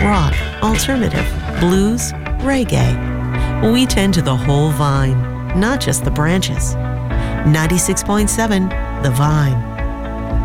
rock, alternative, blues, reggae. We tend to the whole vine, not just the branches. 96.7 The Vine.